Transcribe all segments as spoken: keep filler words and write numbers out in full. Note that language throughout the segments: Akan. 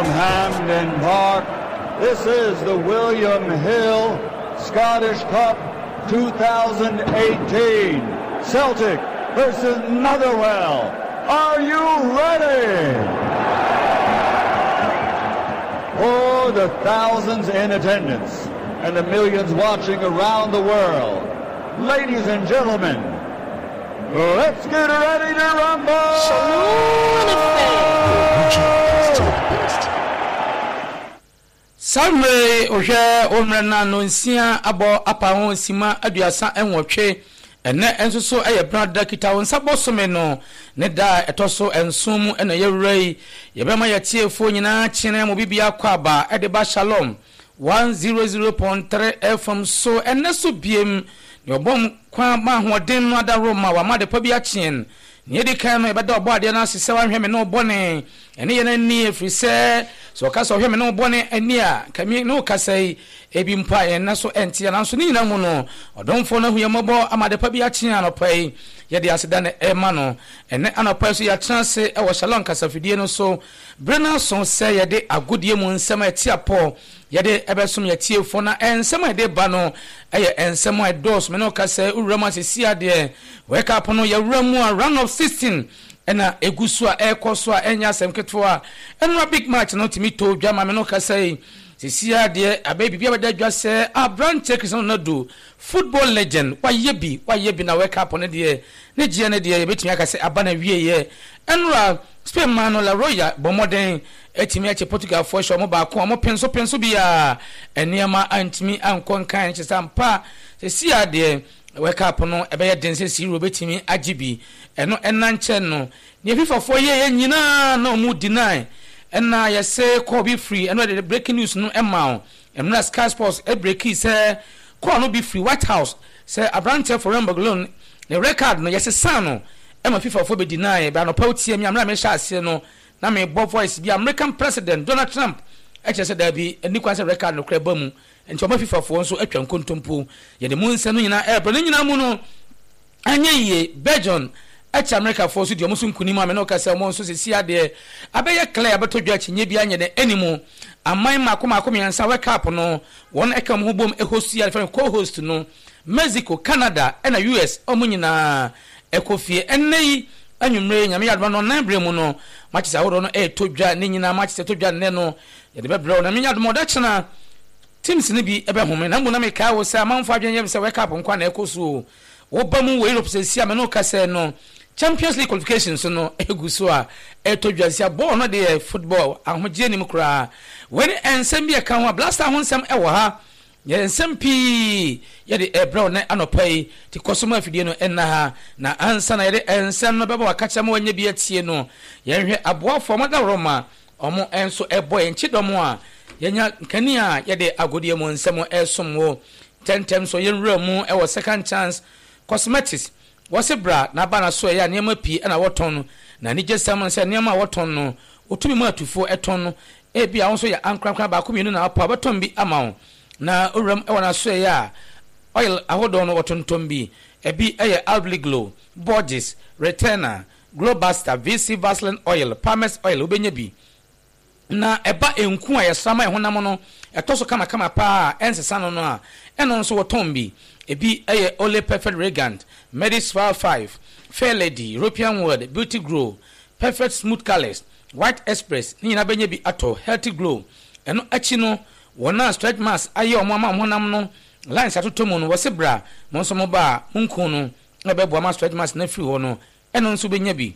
from Hampden Park. This is the William Hill Scottish Cup twenty eighteen. Celtic versus Motherwell. Are you ready? For the thousands in attendance and the millions watching around the world, ladies and gentlemen, let's get ready to rumble! Samre ohwe omrana no nsia abo apa ho sima aduasa enwotwe ene enso so eye brada kita won sabosome no ne da etoso ensum ena yewrai yebema yetiefo nyina chene mo bibia kwaba ede ba Shalom one hundred point three F M so ene so biem ne obom kwa ma hoden no ada Roma wa ma de pa bia chen ne de kan no ebeda obo ade na asese wa hweme no bone ene ye na ni efri se so ka so hweme no bone ani a kami no kasai ebi mpa ye na so entia na so ni nyina mu no odomfo na huyembo amade pa bia chen anopai ye de aseda na ema no ene anopai so ya transe e wo Shalom kasafidie no so brena so se ye de agodie mu nsem atia po ye de ebesom ye tiefo na ensem ede ba no eye ensem edos me no kasai urama sisi ade wake up no ye wuramu a round of sixteen ena egusu a ekoso a enya asem ketwa enwa big match no timi to dwa ma me no kasai sisi ade ababi bia beda dwa se Abrante Christian Ronaldo football legend wa yebi wa yebi na wake up no de ne gie ne de ye betimi akase abana wie ye enwa Spain man no la Roya bomoden etimi ache Portugal for sure mo ba ko mo penso penso bia eniema antimi ankon kan chisampa sisi ade wake up no ebe ye dense si ro betimi agibi eno enanche no ne FIFA for ye nyina no mu deny ena ye say call be free eno the breaking news no emma eno Sky Sports e break say call no be free White House say Abrante for Rambaglon the record no yes sano ema FIFA for be deny be no pautie mi amra me sha ase no na me bo voice bi American President Donald Trump e che say da bi eni kwa say record no kra ba mu enti o FIFA for so atwa nkontompo ye de mu nse no nyina e bro nyina mu no anye ye Belgium Ech America for so di omusu nkunima ame no kase mo so sisi ade abeye clear abeto dwa chinye bia nye de animu aman makoma akoma yansa wake up no won ekam hobom ehosi ya friend co-host no Mexico Canada and U S omunyina ekofie enei anwumre nyame yadwa no nan bre mu no match sa wodo no e to dwa ne nyina match se to dwa ne no ye de bebre na menya do da chena teams ne bi ebe home na mu na me ka wo se amanfo adwen yem se wake up nkwa na ekoso wo ba mu we Europe se si ame no kase no Champions League qualifications no eguso a etodwasia ball no de football ahoje nim kura when ensem bia kan ho blaster ho nsem e wo ha ye ensem pi ye de ebro na anopai ti kosoma afidie no enna ha na ansa na ye de ensem no beba wakacha ma wanya bia tie no ye hwe aboa fo da Roma omo enso ebo enchi domo a yenya kani a ye de agodie mo nsem esom wo tentem so ye nwura mu e wo second chance cosmetics wose bra na bana so ya niam pi na woton no na ni jesam se niam a woton no otumi mu atufo eton no e bia won so ya ankrakra ba ko mienu na apa beton bi ama na oram e wona so ya oil ahodon no woton ton bi e bi e Albly Glow Borges Returner Globasta V C Vaseline oil Palmer's oil obenya bi na eba enku a yesama e honam no etoso kama kama pa ensesa no no a eno so woton bi ebi eye Ole Perfect Regant Medis five Fair Lady European World Beauty Glow Perfect Smooth Colors White Express ni na benye bi ato Healthy Glow eno achi no wona stretch mask aye omama honam no lines atoto mu no wose bra mo nso mo ba munku no na bebo ama stretch mask na free ho no eno nso benya bi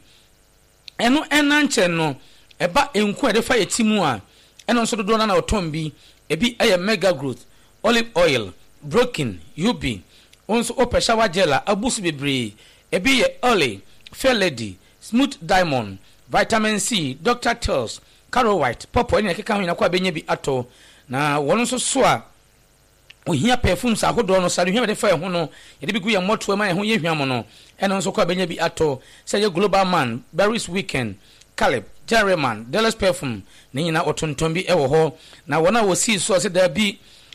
eno enanche no eba enku ede fa yetimu a eno nso dodo na na otom bi ebi eye Mega Growth Olive Oil Broken U B onso ope shower gel abusu bebre ebi ye Ole Fair Lady Smooth Diamond Vitamin C Doctor Teals Carol White Popo ni akeka ho na kwa benye bi ato na wono nso so a ohia perfumes ahodo no sare hia de fa ho no ye de bi gu ye moto ma ye ho ye hwam no eno nso kwa benye bi ato say ye Global Man Barry's Weekend Caleb Jerryman Dallas Perfume ni nyina otonton bi e wo ho na wona wo si so se da bi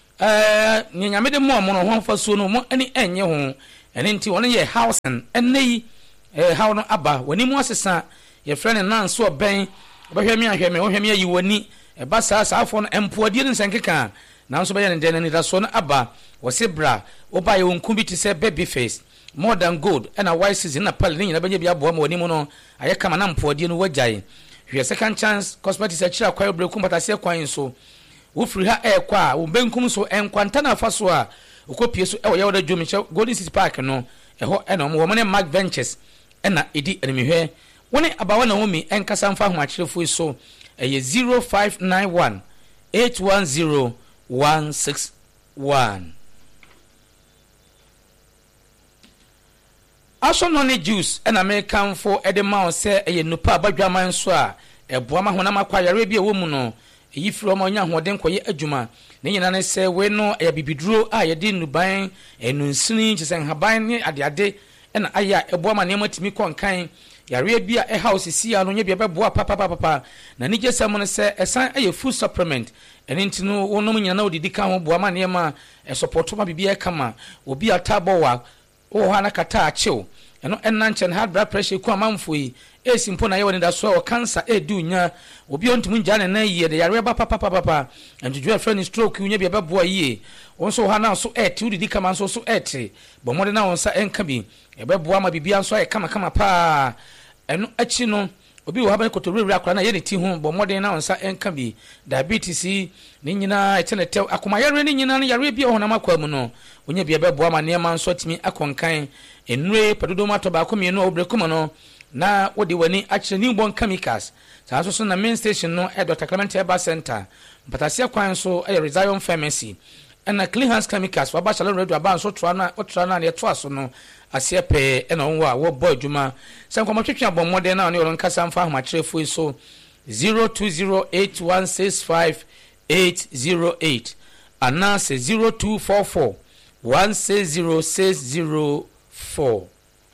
eh nyanyame de mo mo no ho fa so no mo ani enye ho ene nti wona ye house enei eh how no aba wani mu asesa ye friend nan so ben obehwe mi ahwe me ohwe mi ayi wani eba saa saa afo no empoadie ne nsenkeka nanso bɛyɛ ne den ne daso no aba wɔse bra oba yɛ wonku bi te sɛ baby face more than gold ɛna white season na pale ne nyina bɛnya bi aboa ma wani mu no ayɛ kama na mpoadie no wagyae hwɛ second chance cosmetics akira kwae brekum patase kwan so wo free ha e kwa wo benkum so enkwanta na afa so a okopie so e wo yɛwoda dwom hyɛ Golden City Park no ɛhɔ ɛna mo mo ne Mark Ventures ɛna edi enimihwɛ woni abawa na homi enkasa mfa ho akyerefo so ɛyɛ zero five nine one eight one zero one six one. Aso no ne juice ɛna me kanfo ɛde ma wo sɛ ɛyɛ nupa abadwaman so a ɛboa ma honam akwayare bi ɛwɔ mu no eyi firi ɔma nya hoɔden kɔyɛ adwuma ne nyina ne sɛ we no ɛyɛ bibiduro a yɛde nuban ɛnunsini kyesɛ nhaban ne adeade ɛna ayɛ a ɛboa ma nneɛma timi kɔnkan yare bi a ɛha osisi a no nya bi ɛbɛboa papa papa na ne gyesɛ mo ne sɛ ɛsan ɛyɛ food supplement ɛne nti no wonom nyina na odidi ka ho boa ma nneɛma ɛsupporto ma bibia kama obi atabɔwa wo ha na kata achew eno enanchen high blood pressure ku amanfo yi esimpo na ye woni da so o cancer edu nya obi ontum nja ne na yie de yare ba papa papa papa enjuju afre ni stroke unya bi beboa yie wonso ha na so eti udidi kama so so eti bo mo de na wonsa enka bi ebeboa ma bibia nso aye kama kama pa eno achi no obi wo ha ba kotorewura akora na ye ne ti hu bo mo de na wonsa enka bi diabetes ni nyina etenete akoma yare ni nyina na yare bi o na makwa mu no onya bi beboa ma ne ma nso timi akonkan enure padodo mato ba ko mienu obrekum no na wodi wani akire new born chemicals saa so so na main station no e Doctor Clement Herbal Center mpatasia kwan so e Rezion Pharmacy na Clean Hands Chemicals wa ba shalom radio aba so toa na otra na ne to aso no asie pe e na wo a wo boy adwuma san kwama twetwe abon modern na ne yo nkasa mfa ahoma kirefo so zero two zero eight one six five eight zero eight ana se zero two four four one six zero six zero four.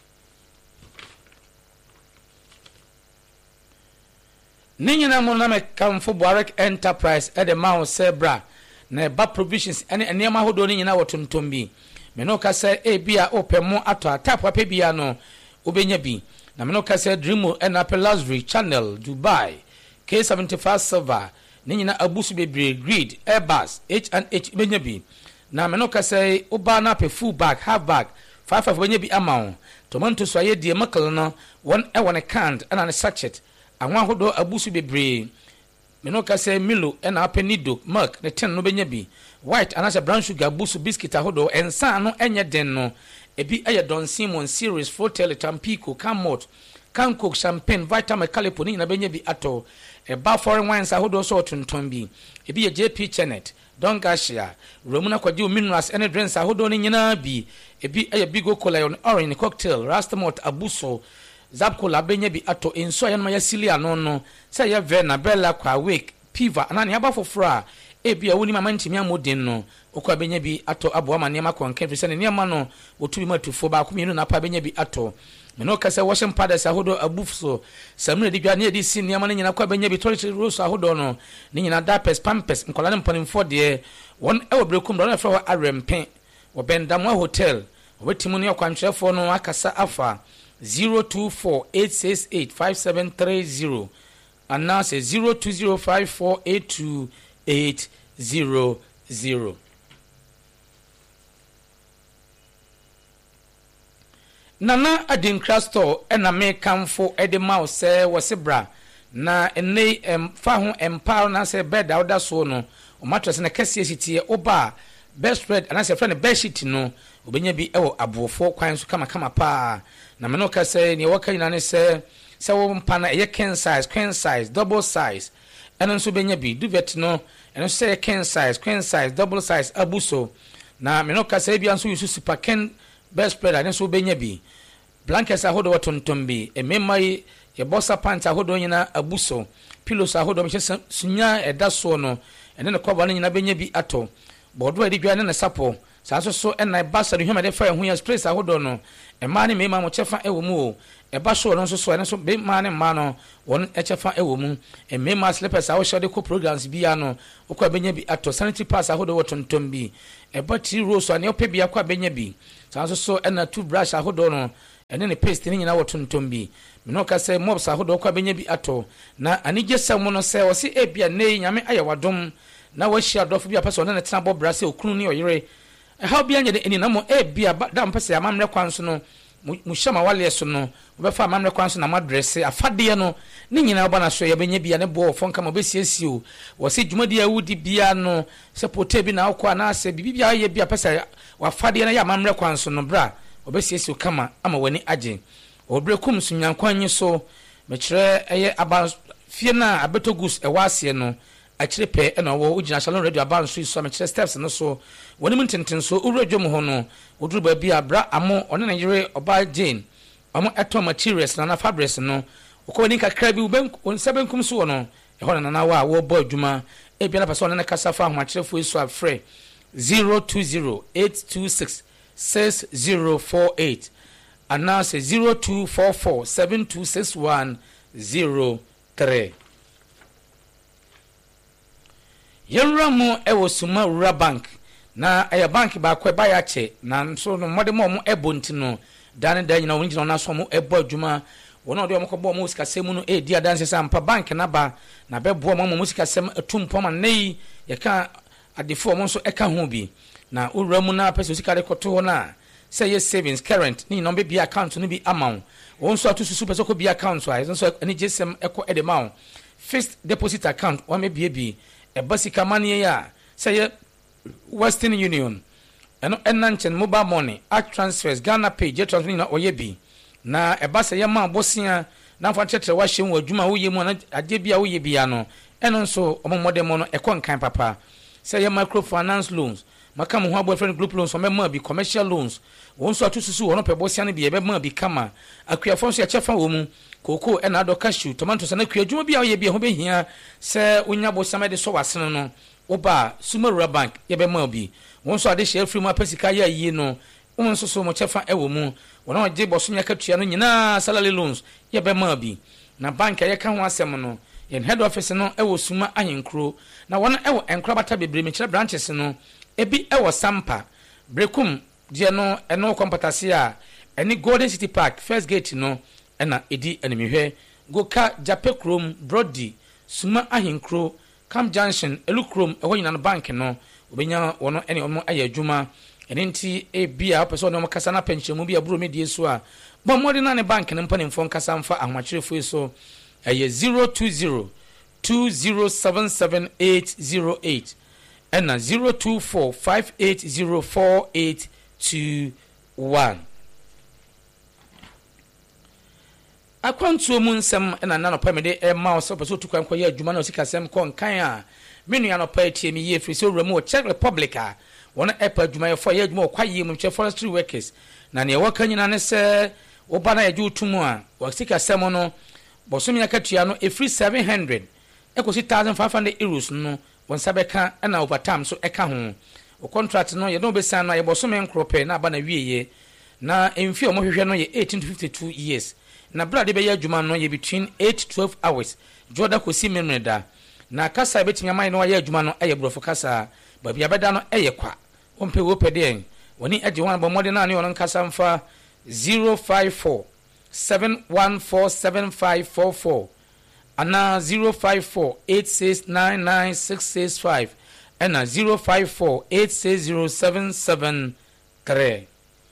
Ninyina mo na me kamfo Buarek Enterprise e de ma wo sebra na ba provisions ene enema hodo ni nyina wotontom bi me no ka se e bia opemo ato atap pa bia no obenya bi na me no ka se Dreamo and Apple Luxury Channel Dubai K seventy-five Silver ni nyina abusu bebre Grid Airbus H and H benya bi na me no ka se oba na pe full bag half bag five five benya bi amount tomato so aye die makal no won e won canned and an sachet anwa hodo abusu bebre me no ka say Milo e na apenido milk ne ten no benya bi white anasa brown sugar abusu biscuit ahodo ensa no enye den no ebi eye Don Simon series Fotel Tampico Camot can cook champagne vitamin calipo ni na benya bi ato e ba foreign wines ahodo so tonton bi ebi ye J P Chenet Don Garcia Romuna kwaji minerals ene drinks ahodo ni nyina bi ebi eye Bigo Cola on orange cocktail Rastamot abuso Zapko la benya bi ato enso ya no ya silia no no say ya ve na bella kwa week piva anani aba fofora e bia woni mama ntimi amodin no okwa benya bi ato abo ama ne makon kan fise ne ne ma no otubi matufo ba ko mienu na pa benya bi ato me no kase washing padders ahodo abufso samre di dwa ne di sin ne ma ne nyina kwa benya bi toilet rose ahodo no ne nyina diapers pampers nkola ne mpanimfo de won e wobrekum do na fra wa arempen wo bendamwa hotel wetimu ne akwanhwefo no akasa afa zero two four eight six eight five seven three zero and now say zero two zero five four eight two eight zero zero. Nana Adinkra store ena me kamfo ede ma se wasebra na ene em fa ho empire na se bed awda so no o mattress na kase sitie oba best spread and say friend best sheet no obenya bi ewo abofo kwan so kama kama pa na me no ka say ne waka nyina ne say say wo mpa na ye king size queen size double size eno so benya bi duvet no eno say king size queen size double size abuso na me no ka say bia so yusu super ken best spread and so benya bi blankets ahodo watontom bi e memai ye bossa pants ahodo nyina abuso pillows ahodo me sunya eda so no ene ne kwaba nyina benya bi ato bodo edi dwa ne ne sapo saso so enai basa de hwema de fa hu ya space ahodo no e ma ne mema mo chefa ewo mu o e ba so no so so ene so be ma ne ma no won e chefa ewo mu e mema slippers awo shode ko programs bia no okwa benya bi ato sanitary pass ahodo wotontom bi e ba ti rose ane ope bia kwa benya bi saso so ena toothbrush ahodo no ene ne paste ni nyina wotontom bi me no ka say mobs ahodo kwa benya bi ato na anigye sam no say wo se ebia nei nyame aye wadom na wo hia dofo bi apese one ne tena bo bra se okunu ne oyere e ha bia nya de eni na mo ebia da mpese amamre kwan so no mu shama wale so no wo be fa amamre kwan so na madresse afade no ne nyina oba na so ye benya bia ne bo fonka mo be siesie o wo se dwumadi awudi bia no se pote bi na akwa na se bibia ye bia pese wafade na ya amamre kwan so no bra obesiesi kama ama wani agye obrekum sunyankwan so mekire eye aba fie na abetogus ewase no akire pe na wo ugina Shalom Radio aba nso so mekire steps no so woni mintenten so urodwom ho no oduru ba bia bra amo one na yire oba Jane amo eto materials na na fabrics no okoni kakra bi uben sebenkum so no e ho na na wa wo bo adwuma e bia na person na kasa fa ahomachirefo so afre zero two zero eight two six six zero four eight and now say zero two four four seven two six one zero three. Yenramu ewo suma Rural Bank na eya bank ba kwe ba ya che na so no mode mo mo ebonti no dan dan nyina wonji na so mo ebo adwuma wono de mo ko bo mo sika semu no e dia dan se sampa bank na ba na be bo mo mo sika sem atumpo ma nei ye ka adefo mo so eka ho bi na uramu na pese sika de koto na say yes savings current ni no be account no bi amount won so atu susu pese ko bi account so ai so ani jesem eko edemount fixed deposit account wa me bi bi e basika money ya say Western Union eno enanchen mobile money act transfers Ghana Pay jet transfer na oye bi na e ba say ma bosia na fa chetre wa hye adwuma wo ye mu na ade bia wo ye bia no eno so omomode mo no e kon kan papa say microfinance loans maka mo ho boyfriend group loans o ma bi commercial loans won so atususu wono pe bosia no bi e be ma bi kama akuafo so ya chefa wo mu koko e na do cashew tomatoes na kuadwuma bia wo ye bia ho be hia se onya bosia me de so wasene no oba Suma Rural Bank ye be ma bi won so ade share free ma pesika ya yi no won so so mo chefa e wo mu wono je boso nya katua no nyina salary loans ye be ma bi na bank ye ka ho asem no yen head office no e wo Suma ahenkro na wono e wo enkro bata bebre me kire branches no ebi e wo Sampa Brekum die no eno kompatase a eni Golden City Park First Gate no ena edi animihwe Goka Jape Krom Brody Suma ahenkro Cam Junction Elukrom ewo nyina no bank no obenya wono ene omo aye adwuma ene nti e bia person no kasa na pension mu bia buro medie so a bo modi na ne bank ne mpane mfo kasa mfa ahomachirefo so eye zero two zero two zero seven seven eight zero eight and zero two four five eight zero four eight two one. Akwantu mu nsem na na no pamede e ma o so peso tukwan kwa ye adwuma na sika sem kon kan a menu ya no pa etie mi ye firi so remu Czech Republic a wona e pa adwuma ye fo ye adwuma kwa ye mu che forestry workers na ne waka nyina ne se oba na ye ju tumu a wa sika sem no boso mi akatua no e free seven hundred e ko si one thousand five hundred euros no won sabeka na overtime so e ka ho o contract no ye no be san no ye boso me nkrope na aba na wieye na emfi o mo hwehwe no ye eighteen to fifty-two years na brade be ya adwuma no ye between eight to twelve hours joda ko si memreda na kasa betimi amai no ya adwuma no eye brofo kasa ba bia beda no eye kwa ompe wo pede woni age wan bo mode na ne on kasa mfa zero five four seven one four seven five four four ana zero five four eight six nine nine six six five ana zero five four eight six zero seven seven three.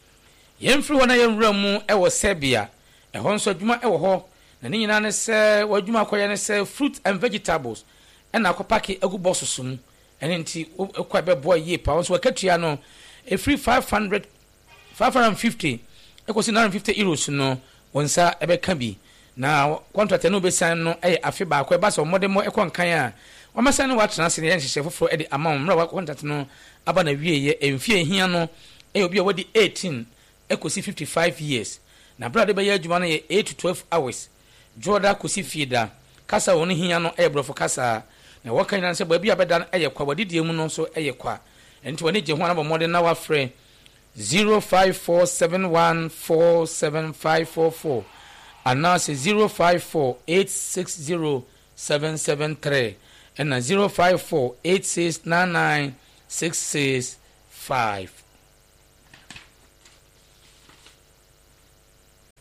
Yemfri wana yemramu ewo Serbia e hon so adwuma ewo ho na ni nyina ne se wadwuma akoye ne se fruit and vegetables e na akopake agu bososo mu ene nti ekwa be boy ye pa so wakatua no e free five hundred five fifty e ko si nine hundred fifty euros no wonsa ebe ka bi na contract no be san no e afi ba akwa ba so mode mo e kon kan a o ma san no watena se ne hyehyɛ foforo e de amount mra contract no aba na wie ye emfie hia no e obi a wadi eighteen e ko si fifty-five years na brade be ya adwuma no ye eight to twelve hours joda ko si fieda kasa woni hia no e brofo kasa na waka nyina se ba bia beda no eye kwa wadidie mu no so eye kwa enti woni je ho na ba modern na wa frɛ zero five four seven one four seven five four four and now say zero five four eight six zero seven seven three and zero five four eight six nine nine six six five.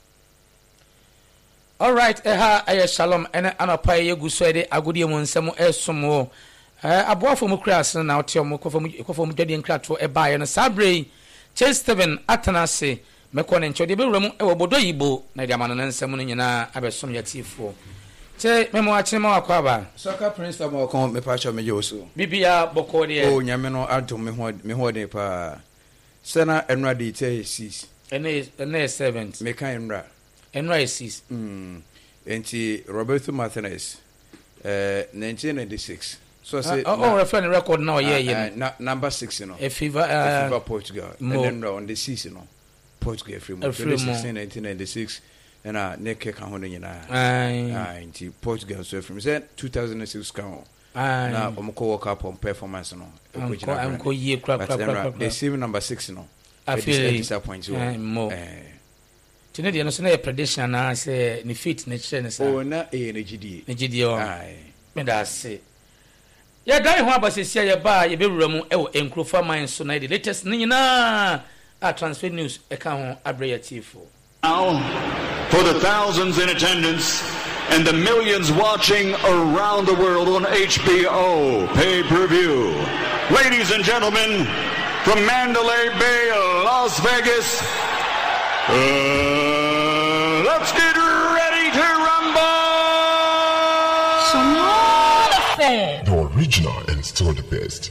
All right, eha aye shalom ene anapa ye guso de agodi mu nsem esomo eh aboafo mu kras na ote mu kofo mu kofo mu dwade nkrato e baaye no sabre Chesteven atanase mekọ ne nchode be wuramu e wobodo yibo na de amano nsem no nyina abesom yatifo che memo akire ma wakwa ba Soccer Prince Tom okon me pa cho me yoso bibia boko de o nyame no adom me ho me ho de pa sena enrade te six ene ene seventh me kan enra enra six mm enti Roberto Martinez eh nineteen ninety-six so say uh, oh reference record now yeah yeah uh, number six you know a fever uh, a fever Portugal mo. And then on the season you know Portugal free mo twenty sixteen nineteen ninety-six and uh neke kan ho nyina ah enti Portugal so from say two thousand six kan na omko work up on performance no am ko ye kra kra kra the same number six no I feel disappointed more tine de no so na prediction na say ni fit na kire ne sa o na e na gidie na gidie o ai me da se ya dai ho abasesia ya ba ye bewura mu e wo enkrofa man so na the latest nyina a transfer news e ka ho abreatifo. Now for the thousands in attendance and the millions watching around the world on H B O pay-per-view, ladies and gentlemen, from Mandalay Bay, Las Vegas, uh, let's get ready to rumble! The original and still the best.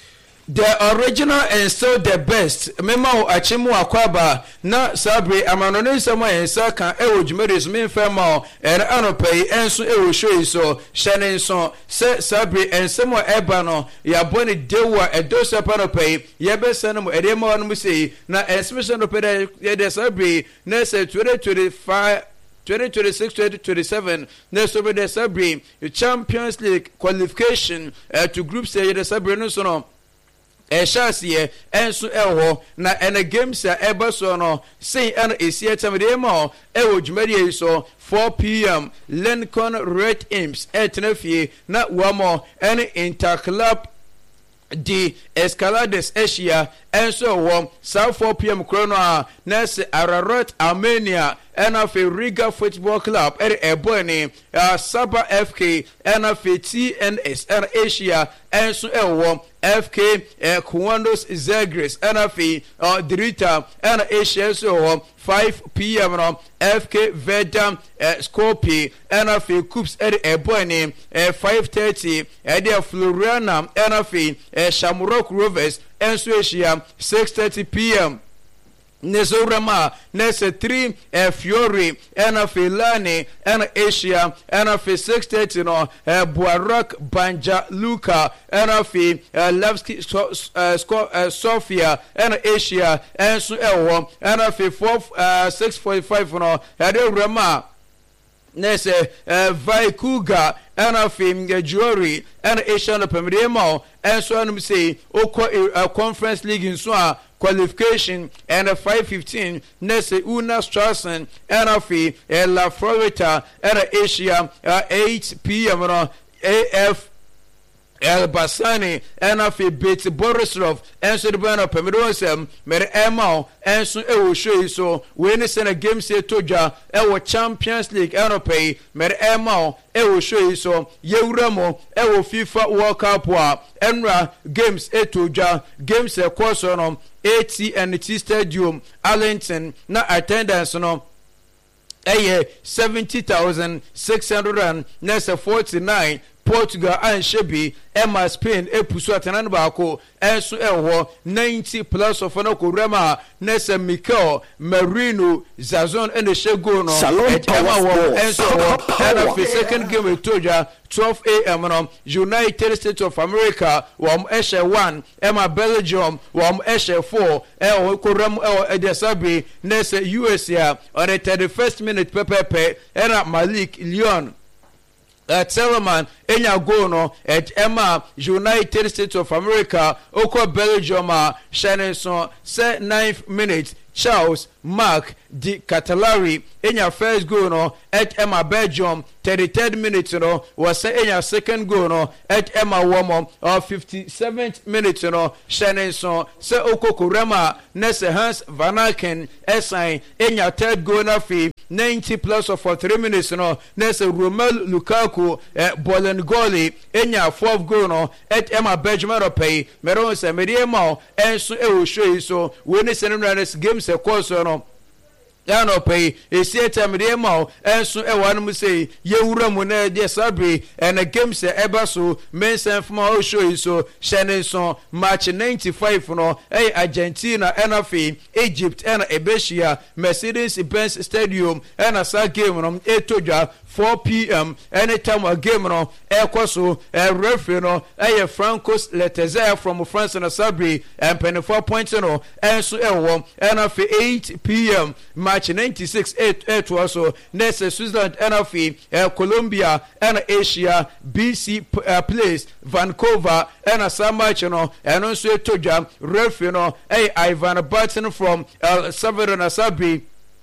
The original and still the best. Mema o achimu akwaba na sabre amanone sama ensa kan e wo dwumeres me fema e anopai enso e wo show so shane so se sabre ensemo eba no ya boni dewa e do se panopai ye be sanum e de ma no sei na especially no pede ye de sabre na se twenty twenty-five twenty twenty-six twenty twenty-seven next over the sabre Champions League qualification uh, to group stage the sabre no so no e shasie enso eho na ene games a eba so no sei ene esie tamde ma e wo dwumari so four p.m. Lincoln Red Imps etnafie na wamo ene interclub di Escalades Asia enso wo sa four p.m. chrono a nese Ararat Armenia enafe Riga Football Club er eboni uh, Saba F K enafe T N S er Asia enso ewo F K uh, Kwandos Zagres enafe uh, Drita en Asia so five p.m. no F K Vedam uh, Skopje enafe Coops er eboni uh, five thirty edia Floriana enafe uh, Shamrock Rovers enso Asia six thirty p.m. Nezorama nese three uh, Fiore ena Filani ena Asia ena fi six thirty no uh, Buarak Banja Luka ena fi uh, Levski so, uh, Sco, uh, Sofia ena Asia enso ewo ena fi four uh, six forty-five no ade rama nese uh, Vaikuga ena fi Mgejori ena Asia no pemremo enso anum say okwa uh, Conference League nso a qualification and a five fifteen next Una Strassen and a fee and La Florida and a Asia uh, eight p.m. A F El Basani and a fee beat Borisov and so the banner Pemidosem made Emma and so it will show you so when it's in a game say Toja our Champions League and a pay made Emma it will show you so Yeuramo ewo FIFA World Cup wa Enra games e Toja games e course on A T and T Stadium Arlington na attendance no eye seventy thousand six hundred and forty-nine Portugal and Shebi Emma Spain epusu atenan baako enso eho ninety plus of no korema nese Mikel Merino Zazon and Shego no Emma wo enso and the second game etoja twelve a.m. no United States of America wom eshe one Emma Belgium wom eshe four eho korem eho edesabi nese U S A on the thirty-first minute pepepe era Malik Lyon Uh, Telemann enya go no at Emma United States of America oko Belgium uh, Shannon so say ninth minute Charles Mark Di Catalari enya first goal no at Emma Belgium thirty-third minute no was say enya second goal no at Emma Womo or fifty-seventh minute no Shannon so say oko Kurema Nesse Hans Van Aken assign enya third goal na fi ninety plus for three minutes no nese Romelu Lukaku eh, Bolingoli enya fourth goal no et Emma Benjamin Opey meron se mediema enso e wo show so we ne senenranes game se course no yano pay e see time dey ma enso e wan mu say ye wura mu na dey sabre and a game say eba so men sen fuma o show so shene so match ninety-five no e Argentina and afi Egypt and Ebeshia Mercedes-Benz Stadium and a sa game no e toja four p m anytime a game no e kwaso e referee no e Francos Letizia from France and Sabri and twenty-four points no enso e wo and afi eight p m match ninety-six eight eight also next Switzerland N F E uh, Colombia and Asia B C uh, place Vancouver and a some match you know and also toja ref you know hey Ivan Barton from El Salvador Nasabi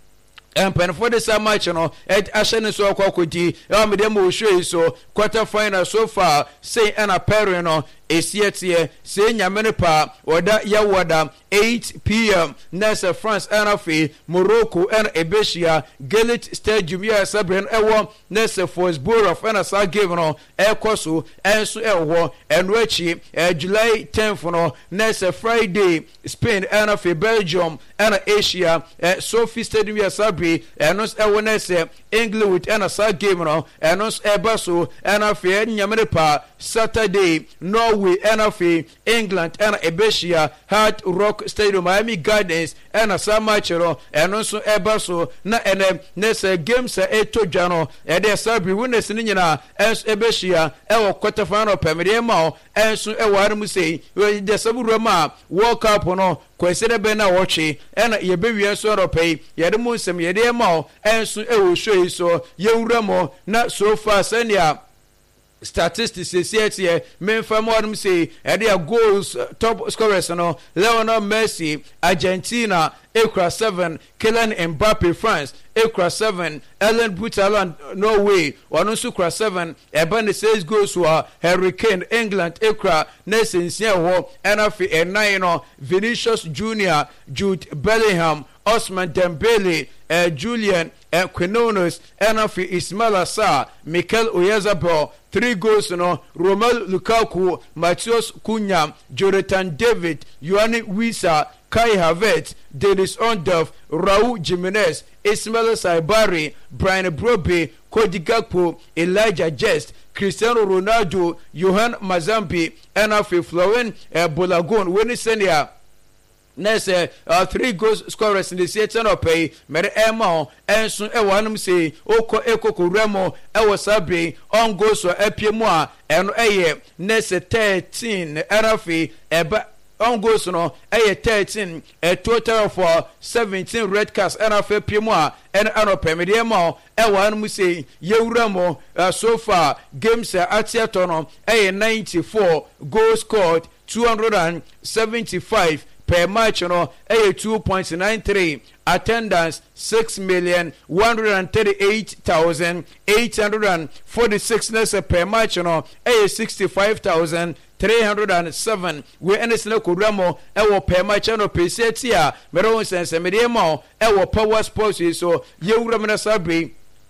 and for the same match, you know, at Ashen so Kokoti, Amidemo show so quarter final so far, say an apparel, you know, is yet here, say Yamenipa, or that Yawada, eight p m Nasa France, Anafi, Morocco, and Ebeshia, Galit Stadium, yes, Sabrin, Ewa, Nasa for his board of Anasa Gavano, Ekosu, and so Ewa, and Rechi, July tenth, no, Nasa Friday, Spain, Anafi, Belgium, and Asia, Sophie Stadium, yes, Sabri. And us ewanese England with an asa game no and us ebaso and afi nyamrepa Saturday Norway and afi England and Ebeshia Hard Rock Stadium Miami Gardens and asa match no and us ebaso na ene nese games e toja no e de sabi winners ni nyina ens Ebeshia e wo quarter final pemede ma enso e ware mu sei we de saburu ma World Cup no kwesere be na woche ena ye be wie so ropei ye de mu nsem ye de ma enso e wo show so ye wura mo na so far senia statistics say here men famous say e dey goals uh, top scorers no Lionel Messi Argentina Ekra seven Kylian Mbappe France Ekra seven Ellen Butaland Norway Wanusu Kra seven Ebane six goals to Harry Kane England Ekra Nelson Siawo Enafi and nine no Vinicius Junior Jude Bellingham Osman Dembele uh, Julian uh, Quinones Enafi Ismail Assar Mikel Oyarzabal three goals no Romelu Lukaku Matheus Cunha Jonathan David Yohane Wissa Kai Havertz, Dennis Ondorf, Raul Jimenez, Ismail Saibari, Brian Brobe, Cody Gakpo, Elijah Jest, Cristiano Ronaldo, Johan Mazambi, Enafi Florent uh, Bolagon, Winnie Senia. Next, uh, three goals scorers in the season of pay, Mary Emma, and soon a one say, Oko Eko Kuremo, Ewa Sabi, on goals for Epiemwa, and a next thirteen, Enafi, Eba. On goes no a thirteen a total of seventeen red cards and a fair pimoa and an opemediamo a one muse Yeuramo so far games at Atiatono a ninety-four goals scored two hundred seventy-five per match no a two point nine three attendance six million one hundred thirty-eight thousand eight hundred forty-six per match no a sixty-five thousand three hundred seven we enesne kodamo ewo per match no pesetia meron sense mediemo ewo power sports so yewura mena sabe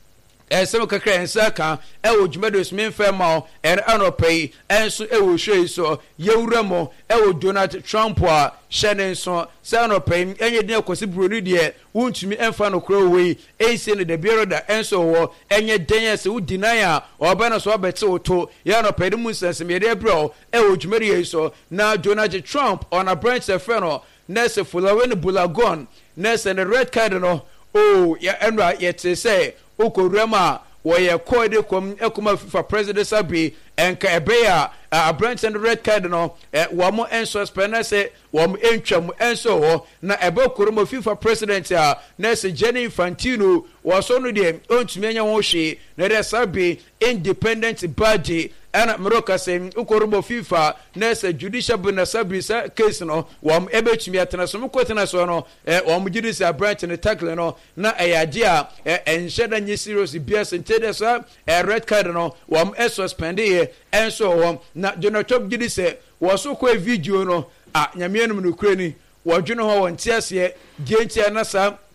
esem kakra ensaka ewo jumedos menfema er anopei enso ewo hwei so yewura mo ewo Donald Trump a shenen so sanopei enye de akosi broni de wuntumi emfa no kro wei ense ne de biero da enso wo enye den se wo deny a obana so abete oto ya no pedi mu sense me de bro ewo jumeri so na Donald Trump on a branch efeno nese fulawen bulagon nese the red card no oh ya enra yete say Okorema where code come ekuma FIFA president sabi enka ebeya a branch and red card no wa mo enso spena say wa mo entwam enso ho na ebe koroma FIFA president a na se Gianni Infantino was so no de ontumi anya ho hwe na de sabi independent body ana Morocco say ukorobo FIFA na se judicial bonasabi sa case no wam ebetumi atena so mkotena so no eh wam judicial branch ne tackle no na eyade a ensheda nyi serious bias intede so eh red card no wam e suspend e enso wam na Donald Trump gidi se woso ko video no a nyamienum no kurani wodwene ho wonte ase gentia na sa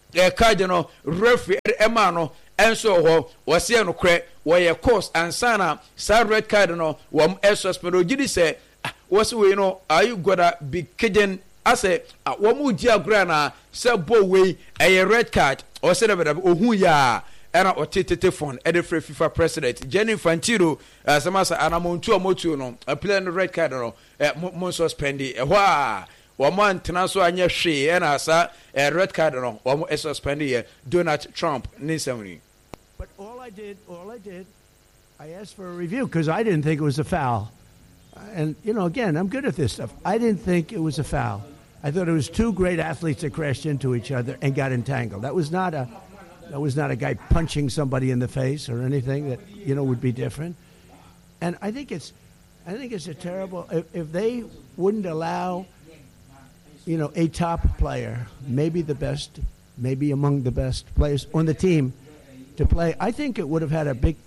e card no referee ema no enso ho wose no kre wo ye course ansana sa red card no wo suspend ogidi say wose we no are you gotta be kidding ase wo mu ji agura na say bo we e red card o say da ohun ya era otetete phone e de free FIFA president Gianni Infantino samasa anamontu omotu no apply no red card no mo suspend e ho a wo man tena so anya hwe e na sa red card no wo suspend ye Donald Trump ni samri. But all I did, all I did, I asked for a review because I didn't think it was a foul. And, you know, again, I'm good at this stuff. I didn't think it was a foul. I thought it was two great athletes that crashed into each other and got entangled. That was not a, that was not a guy punching somebody in the face or anything that, you know, would be different. And I think it's, I think it's a terrible, if, if they wouldn't allow, you know, a top player, maybe the best, maybe among the best players on the team, to play, I think it would have had a big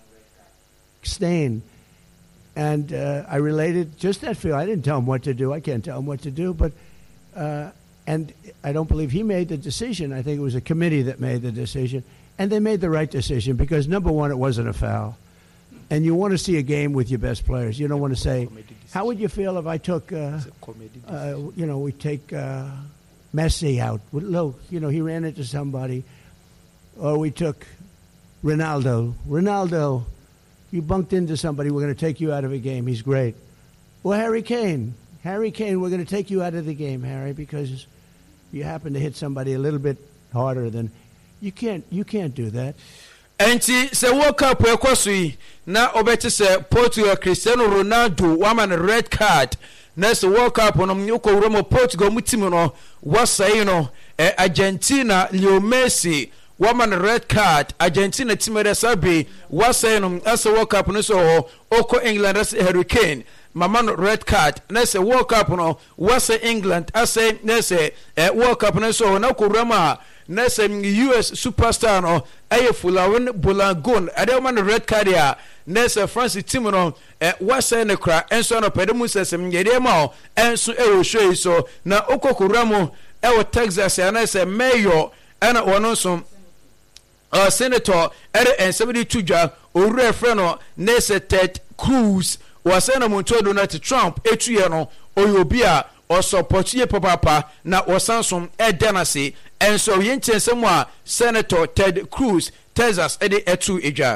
stain. And uh, I related just that feel. I didn't tell him what to do. I can't tell him what to do. But uh, and I don't believe he made the decision. I think it was a committee that made the decision. And they made the right decision because, number one, it wasn't a foul. And you want to see a game with your best players. You don't want to say, how would you feel if I took, uh, uh, you know, we take uh, Messi out. Look, you know, he ran into somebody. Or we took Ronaldo. Ronaldo, you bumped into somebody, we're going to take you out of a game. He's great. Or Harry Kane. Harry Kane, we're going to take you out of the game, Harry, because you happen to hit somebody a little bit harder than you can't. You can't do that. Enti se World Cup ekosui na obeti se Portugal Cristiano Ronaldo waman red card na se World Cup no mnyuko uromo Portugal mutimu no wasai no eh, Argentina Leo Messi woman red card Argentina team de sabi wasai no as World Cup no so oko England as Harry Kane mama no red card na se World Cup no wasai England as na se eh, World Cup no so na ko urama na se U S superstar no ayefulawon Bolagon ade woman red card ya na se France team no eh, wasai ne kra enso no pedemu se sem yede ma enso e wo hwe so na okokuramu e wo Texas ya na se mayor ana wono so Uh, Senator Ere seventy-two ja owura frɛ no Nese Ted Cruz was na monto Donald Trump etuye no oyobi a osopotie papa na osansom edenase enso yentensem a Senator Ted Cruz Texas ede etu eja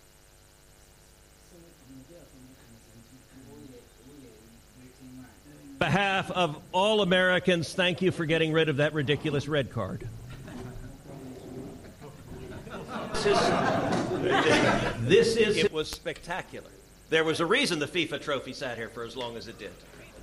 behalf of all Americans, thank you for getting rid of that ridiculous red card. This is, this is, it was spectacular. There was a reason the FIFA trophy sat here for as long as it did.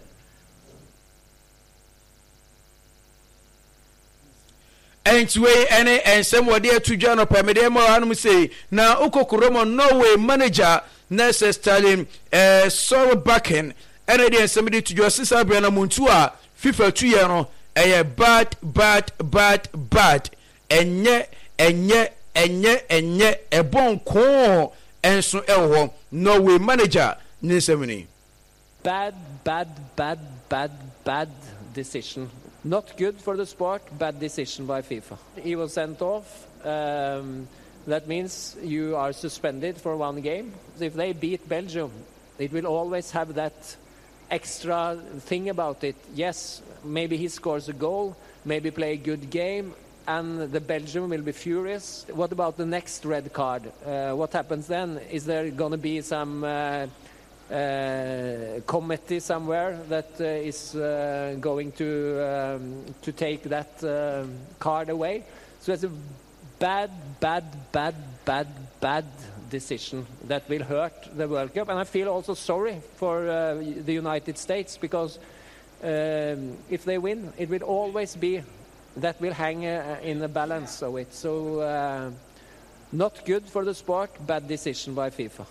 Anyway, any and some were there to join up a medium or say now Okokoromo Norway manager Nessa Stalin uh sorrow backing and then somebody to Justice Abriana Muntua FIFA two year no a bad bad bad bad and yet and yet enye enye ebon ko enso ewo Norway manager Nisemini. Bad bad bad bad bad decision. Not good for the sport. Bad decision by FIFA. He was sent off. Um, that means you are suspended for one game. If they beat Belgium, it will always have that extra thing about it. Yes, maybe he scores a goal, maybe play a good game, and the Belgium will be furious. What about the next red card? Uh, what happens then? Is there going to be some uh, uh, committee somewhere that uh, is uh, going to um, to take that uh, card away? So it's a bad, bad, bad, bad, bad decision that will hurt the World Cup. And I feel also sorry for uh, the United States because um, if they win, it will always be that will hang uh, in the balance of it. So, uh, not good for the sport, bad decision by FIFA.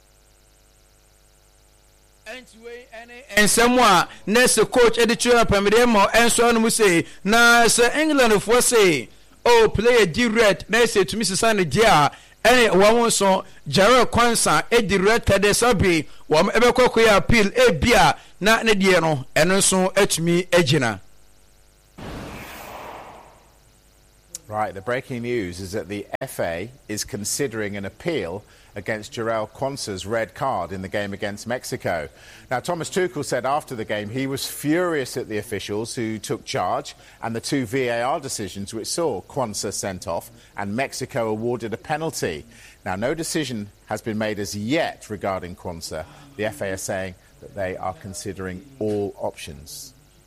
And someone, next coach, editor, Pamidemo, and so on, we say, now, Sir England, if we say, oh, play a direct, they say to Missus Sandy Dia, and one so, Jarrell Kwanzaa, a direct, Kadesabi, one ever cook appeal, a beer, not Nediano, and also at me, Egina. Right, the breaking news is that the F A is considering an appeal against Jarell Quansah's red card in the game against Mexico. Now, Thomas Tuchel said after the game he was furious at the officials who took charge and the two V A R decisions which saw Quansah sent off and Mexico awarded a penalty. Now, no decision has been made as yet regarding Quansah. The F A are saying that they are considering all options.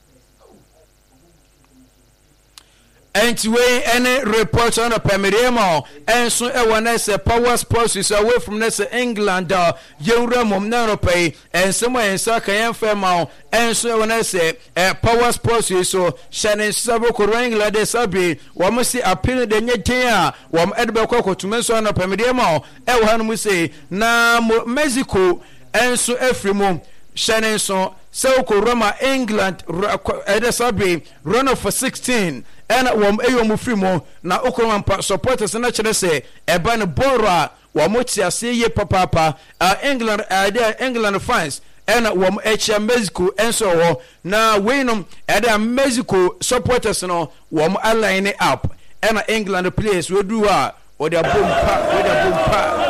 And we any report on a Pemiriamo and so everyone else power sports is away from this England uh Yuramo Nanope and somewhere in Saka and Femau and so everyone else uh, power sports is so Shannon Sabo England de Sabi one must see appeal the Netia one Edinburgh to mention on a Pemiriamo everyone we say na Mexico and so every month Shannon so South Roma England Edesabi runner for sixteen and wom eyo mu free mo na okromampa supporters na chere say eba ne bora wo mo ti ase ye papa uh, England uh, England fans and wom echa Mexico enso ho na weinom eda Mexico supporters no wom align up and England players we do a or their boom pa or their boom pa.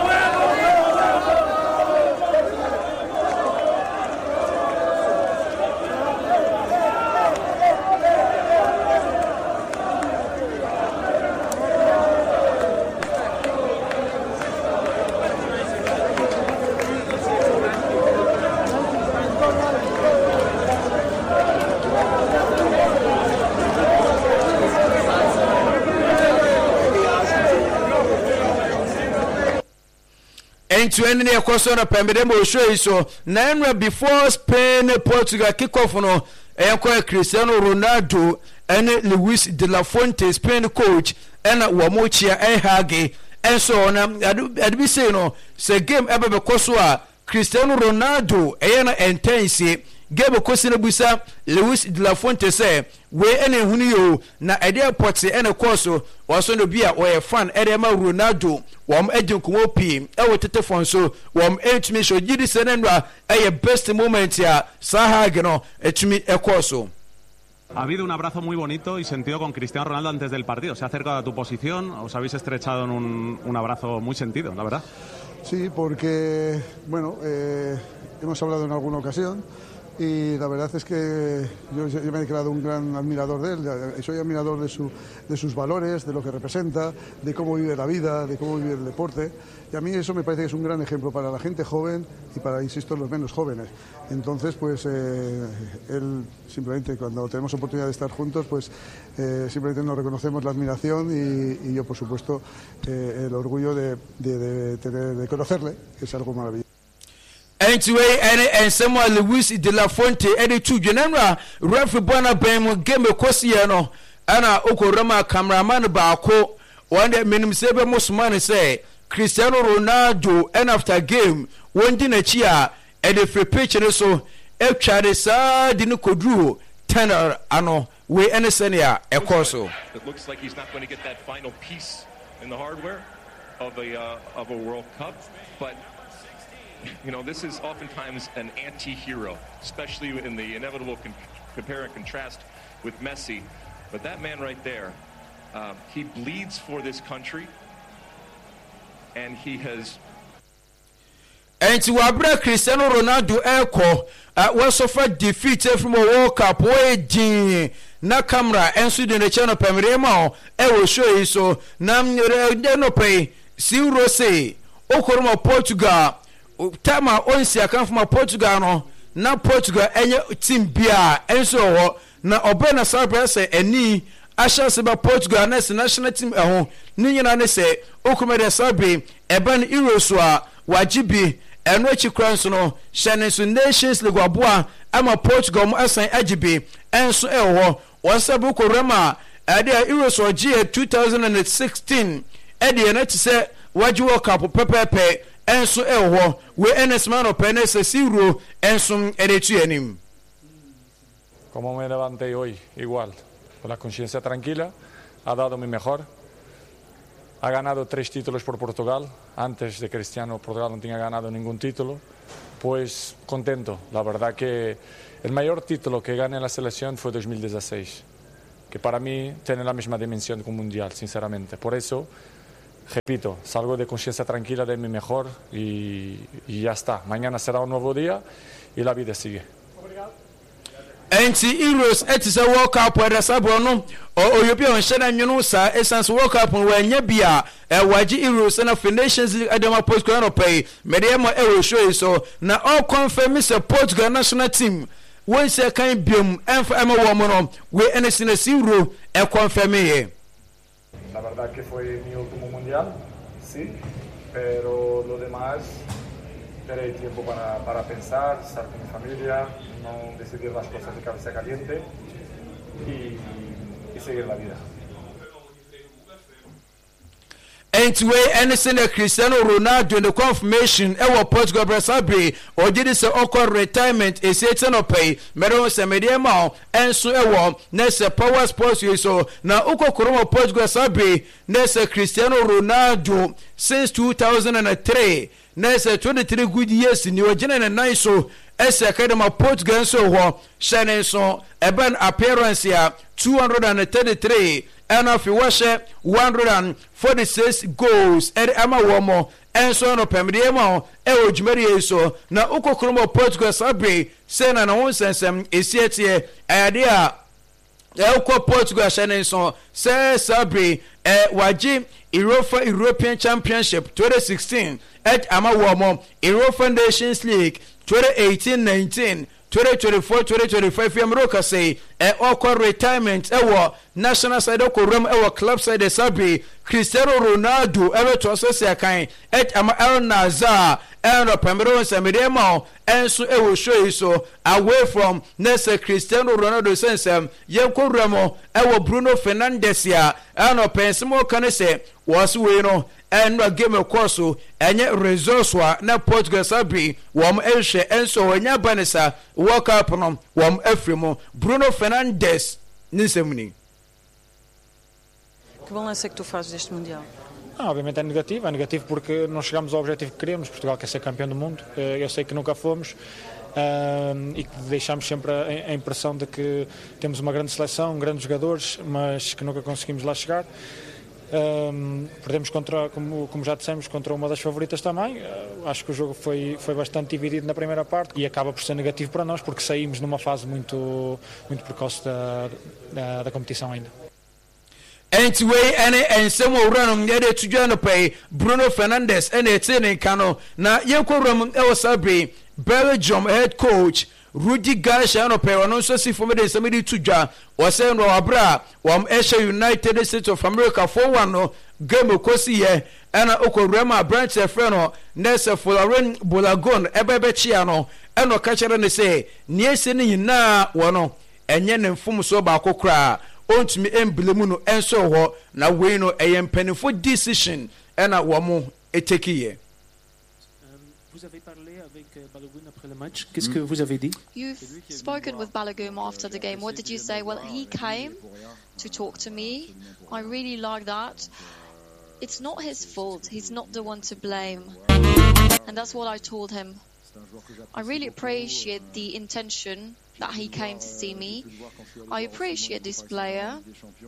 To any question of Pemidemo show so nine before Spain Portugal kick off no e Cristiano Ronaldo and Luis de la Fuente Spain coach and Wamochia e Hage and so on I'd be saying no say game ever because Cristiano Ronaldo e na intense game question busa Luis de la Fuente say we any hunu na idea potse and course was no be a fan Edema Ronaldo wam agent ko pi e wotete fon so wam etumi so gidi senendwa e best moment ya sahage no etumi e course. Ha habido un abrazo muy bonito y sentido con Cristiano Ronaldo antes del partido. Se ha acercado a tu posición, os habéis estrechado en un, un abrazo muy sentido, la verdad. Sí, porque, bueno, eh, hemos hablado en alguna ocasión y la verdad es que yo, yo me he declarado un gran admirador de él. Soy admirador de, su, de sus valores, de lo que representa, de cómo vive la vida, de cómo vive el deporte. Y a mí eso me parece que es un gran ejemplo para la gente joven y para, insisto, los menos jóvenes. Entonces, pues, eh, él simplemente cuando tenemos oportunidad de estar juntos, pues eh, simplemente nos reconocemos la admiración y, y yo, por supuesto, eh, el orgullo de, de, de, de, de conocerle, que es algo maravilloso. Anyway, and Samuel Luis de la Fuente, any two general, referee Bona Bem, game Cosiano, Anna Okorama, cameraman Bako, one day minimum seven most money say, Cristiano Ronaldo, and after game, one dinner cheer, and the free pitch, and so, F. Chadesa, Dino Kodru, Tanner, Ano, we any senior, a corso. It looks like he's not going to get that final piece in the hardware of a, uh, of a World Cup, but. You know, this is oftentimes an anti-hero, especially in the inevitable con- compare and contrast with Messi. But that man right there, um, he bleeds for this country, and he has. And to Abra Cristiano Ronaldo Echo, uh, was suffered defeat from a World Cup, waiting. Na camera, and so the channel Pemremo, I will show you so. Nam no pay, see Rose, Okoroma Portugal. Tama onsi akan from Portugal no na Portugal enye team bia enso ho na obena Cyprus say eni asha se ba Portugal na national team ehun ni nyina ne say okumede sabe eba ne Euro so a wajibi eno echi kranso no shane so Nations League aboa ama Portugal mo asan ajibi enso ehwo wasabu ko rema ade Euro so G twenty sixteen ade na ti say waji World Cup pepepe enso ehwo we enesman openese siro enso eretu anim. Como me levanté hoy, igual, con la conciencia tranquila, ha dado mi mejor. Ha ganado tres títulos por Portugal. Antes de Cristiano, Portugal no tenía ganado ningún título. Pues contento. La verdad que el mayor título que gané en la selección fue dos mil dieciséis, que para mí tiene la misma dimensión que un mundial, sinceramente. Por eso, repito, salgo de conciencia tranquila de mi mejor y, y ya está. Mañana será un nuevo día y la vida sigue. Enti Heroes eti se World Cup where sabo no oyobi on shena nwunu sa essence World Cup we nya bia e waji Heroes na Nations League adema Portugal no pay mediamo e we show so na all confirm say Portugal national team when say kan biom enfa ema wo mo no we enesina Euro e confirm here. La verdad que fue mi último mundial, sí, pero lo demás daré tiempo para, para pensar, estar con mi familia, no decidir las cosas de cabeza caliente y, y seguir la vida. Anyway, anything that Cristiano Ronaldo in the confirmation ever Portugal Brasabe or did this awkward retirement is it no pay Meron Samediama and so ever next power sports so now Uko Kuroma Portugal Sabe next Cristiano Ronaldo since two thousand three next twenty-three good years in your general nice so as a kind of Portugal so what shining so a ban appearance here two hundred thirty-three and if you watch it one hundred forty-six goals and ama womo and so no pemdiemo e ojumeri so na ukokromo Portugal sabe say na no sensem esietie idea e ukọ Portugal shane so say sabe e waji Europa European Championship twenty sixteen at ama womo Europa Nations League twenty eighteen nineteen twenty twenty-four twenty twenty-five Yamroka say e okọ retirement e wo national side okorum e wo club side sabi Cristiano Ronaldo e to so se kan et ama El Nazar and Pamero Samedema and so e wo show so away from next Cristiano Ronaldo sense yenko remo e wo Bruno Fernandes ya and pensimo kan say was we no and no game course enye resource wa na Portugal sabi wom ehwe enso wanya banesa World Cup no wom afrimo Bruno Fernandes nisemuni. Que balanço é que tu fazes deste Mundial? Ah, obviamente é negativo, é negativo porque não chegamos ao objetivo que queríamos. Portugal quer ser campeão do mundo, eu sei que nunca fomos um, e que deixamos sempre a, a impressão de que temos uma grande seleção, grandes jogadores, mas que nunca conseguimos lá chegar. Um, perdemos contra, como, como já dissemos, contra uma das favoritas também. Uh, acho que o jogo foi, foi bastante dividido na primeira parte e acaba por ser negativo para nós porque saímos numa fase muito, muito precoce da, da, da competição ainda. Anyway, any and some run yet to join pay Bruno Fernandes and a training cano. Now, Yanko Ram Elsabe, Belgium head coach Rudy Garcia no pay on also see for me somebody to ja was saying Abra, Wam Esha United States of America for one no game of course here and Okorama branch a friend Nessa Fularen Bulagon Ebebechiano and no catcher and say, near sending na one and yen and fum so ba kokra. Ontimi emblemu no enso ho na we no eyem penifo decision ena wo mo eteki. Vous avez parlé avec Balogun après le match. Qu'est-ce que vous avez dit? You've spoken with Balogun after the game. What did you say? Well, he came to talk to me. I really like that. It's not his fault. He's not the one to blame. And that's what I told him. I really appreciate the intention that he came to see me. I appreciate this player.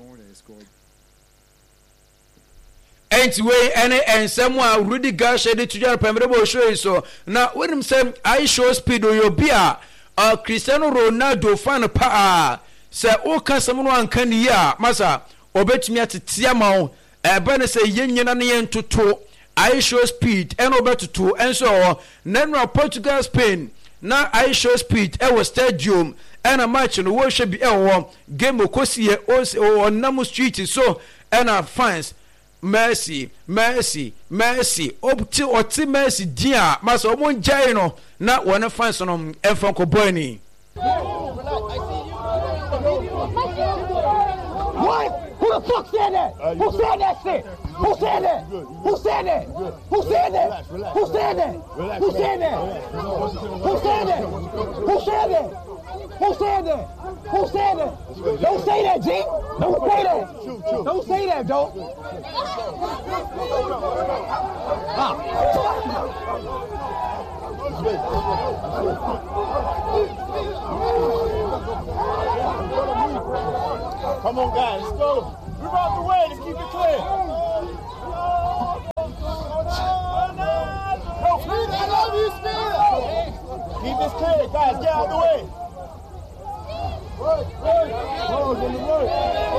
Anyway, any and someone Rudy Garcia did to your Pembrebo show so now when him say I show speed on your beer uh Cristiano Ronaldo fan pa say o can someone can ya masa obetumi atetiama e be ne say yenyina ne yentoto I show speed and obetuto and so na Portugal Spain na I show speed e was stadium and a match no wo should be e game okosie o on street so and our fans Mercy, mercy, mercy. Opti oti mercy dia. Maso omon jai no na wana fans no enfan ko boy ni. What? Who the fuck said that? Uh, Who said that shit? Who said that? Who said that? Who said that? Who said that? Who said that? Who said that? Who said that? Who said that? Who said that? Don't say that, G. Don't say that. Don't say that, Joe. Come on, guys, let's go. Move out the way. Let's keep it clear. Yo, Speed, I love you, Speed. Keep this clear, guys. Get out of the way. Work, work. Oh, get the work.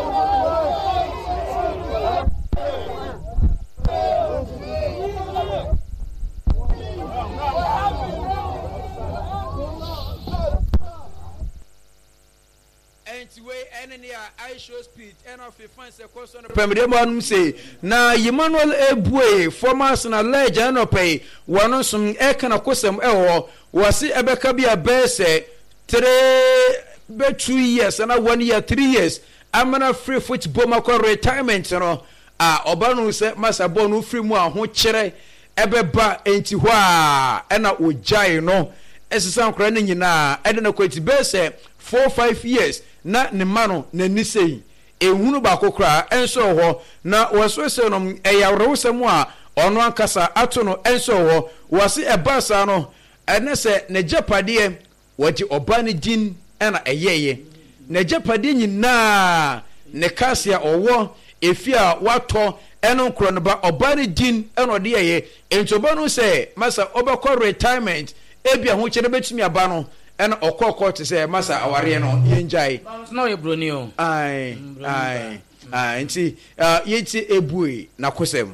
Pemidemon say na Emmanuel Ebue former Arsenal legend opay wano some ekana kosem ewo wasi ebeka bia bese three be two years and one year three years amana free football mako retirement no a obanu se masa bonu free mu a ho kire ebeba enti ho a ena ojai no esisan kora ne nyina ede na kwati bese four five years na ne mano na nisei ehunu ba kokra enso ho na waso se no eyawrewo semu a ono ankasa ato no enso ho wase ebasa no ene se ne japade wati obani din ena eyeye ne japade nyina ne kasia owo efia wato eno nkro no ba obani din ena ode yeye entoba no se masa obekọ retirement ebia ho kire betumi aba no and okoko to say masa aware no yenjai no ye broni o ai ai ai nti uh yeti ebue na kosem.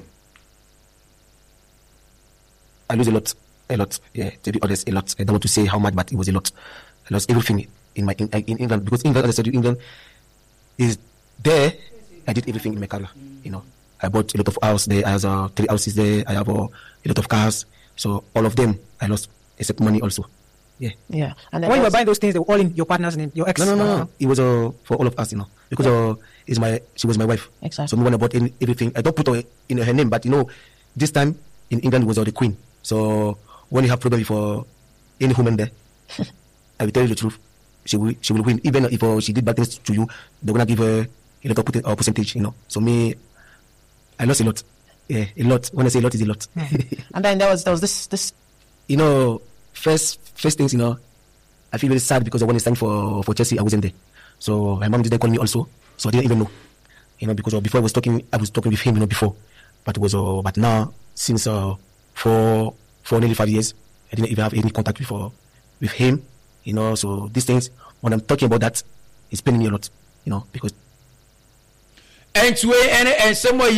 I lose a lot a lot yeah, to be honest, a lot. I don't want to say how much, but it was a lot. I lost everything in my in, in England because England, as I said, England is there. I did everything in my career, you know. I bought a lot of houses there. I have uh, three houses there. I have uh, a lot of cars. So all of them I lost, except money also. Yeah. Yeah. And when you were buying those things, they were all in your partner's name, your ex. No, no, no, no. It was uh, for all of us, you know, because uh, is my she was my wife. Exactly. So when I bought any, everything, I don't put her in her name, but you know, this time in England it was uh, the Queen. So when you have problem for any woman there, I will tell you the truth. She will she will win, even if uh, she did bad things to you. They're gonna give her a lot of uh, percentage, you know. So me, I lost a lot. Yeah, a lot. When I say a lot, it's a lot. Yeah. And then there was there was this this. You know, first first things, you know, I feel very sad because when it's time for for Chelsea, I wasn't there. So my mom didn't call me also, so I didn't even know. You know, because uh, before I was talking, I was talking with him, you know, before, but it was uh, but now since uh, for for nearly five years, I didn't even have any contact with uh, with him. You know, so these things, when I'm talking about that, it's paining me a lot. You know, because. And to and and somewhere.